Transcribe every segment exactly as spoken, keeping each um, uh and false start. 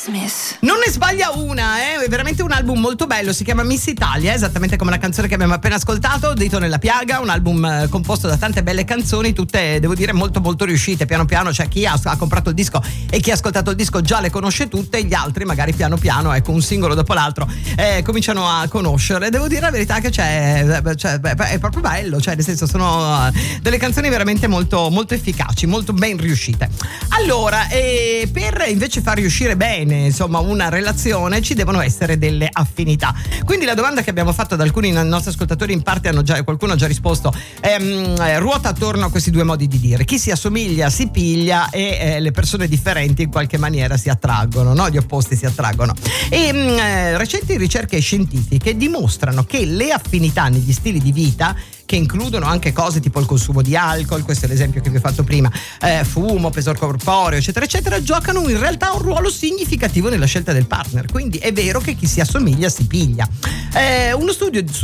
Smith. Non ne sbaglia una, eh? È veramente un album molto bello, si chiama Miss Italia, esattamente come la canzone che abbiamo appena ascoltato, Dito nella piaga, un album eh, composto da tante belle canzoni, tutte devo dire molto molto riuscite. Piano piano c'è chi ha, ha comprato il disco e chi ha ascoltato il disco già le conosce tutte, gli altri magari piano piano, ecco, un singolo dopo l'altro eh, cominciano a conoscerle. Devo dire la verità che c'è, cioè, beh, è proprio bello, cioè nel senso sono delle canzoni veramente molto molto efficaci, molto ben riuscite. Allora, eh, per invece far riuscire bene insomma una relazione ci devono essere delle affinità. Quindi la domanda che abbiamo fatto ad alcuni nostri ascoltatori, in parte hanno già, qualcuno ha già risposto, ehm, ruota attorno a questi due modi di dire: chi si assomiglia si piglia e eh, le persone differenti in qualche maniera si attraggono, no? Gli opposti si attraggono. E mh, eh, recenti ricerche scientifiche dimostrano che le affinità negli stili di vita, che includono anche cose tipo il consumo di alcol, questo è l'esempio che vi ho fatto prima, eh, fumo, peso corporeo, eccetera eccetera, giocano in realtà un ruolo significativo nella scelta del partner. Quindi è vero che chi si assomiglia si piglia. Eh, uno studio su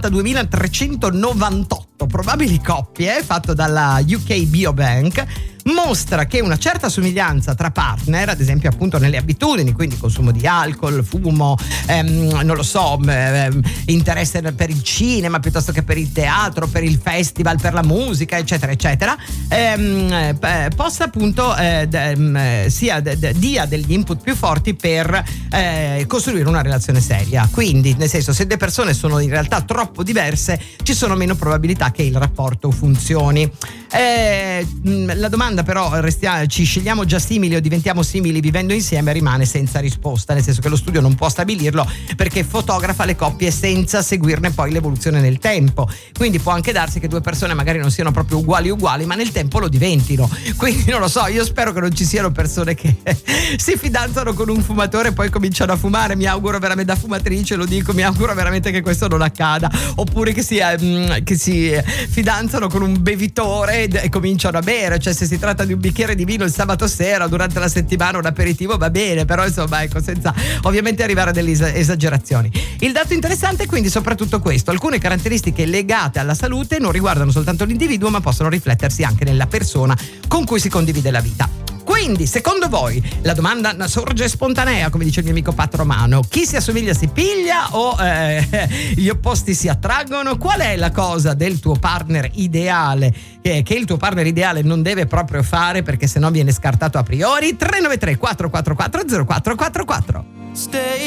ottantaduemilatrecentonovantotto probabili coppie fatto dalla U K Biobank mostra che una certa somiglianza tra partner, ad esempio appunto nelle abitudini, quindi consumo di alcol, fumo, ehm, non lo so, ehm, interesse per il cinema piuttosto che per il teatro, per il festival, per la musica, eccetera eccetera, ehm, eh, possa appunto eh, d- sia d- d- dia degli input più forti per eh, costruire una relazione seria. Quindi nel senso, se le persone sono in realtà troppo diverse ci sono meno probabilità che il rapporto funzioni. Eh, la domanda però, restiamo, ci scegliamo già simili o diventiamo simili vivendo insieme, rimane senza risposta, nel senso che lo studio non può stabilirlo perché fotografa le coppie senza seguirne poi l'evoluzione nel tempo. Quindi può anche darsi che due persone magari non siano proprio uguali uguali, ma nel tempo lo diventino. Quindi non lo so, io spero che non ci siano persone che si fidanzano con un fumatore e poi cominciano a fumare. Mi auguro veramente, da fumatrice lo dico, mi auguro veramente che questo non accada. Oppure che si, che si fidanzano con un bevitore e cominciano a bere, cioè se si tratta di un bicchiere di vino il sabato sera durante la settimana, un aperitivo va bene, però insomma ecco, senza ovviamente arrivare a delle esagerazioni. Il dato interessante è quindi soprattutto questo: alcune caratteristiche legate alla salute non riguardano soltanto l'individuo ma possono riflettersi anche nella persona con cui si condivide la vita. Quindi, secondo voi, la domanda sorge spontanea, come dice il mio amico Pat Romano: chi si assomiglia si piglia o eh, gli opposti si attraggono? Qual è la cosa del tuo partner ideale che, che il tuo partner ideale non deve proprio fare perché sennò viene scartato a priori? tre nove tre quattro quattro quattro zero quattro quattro quattro. Stay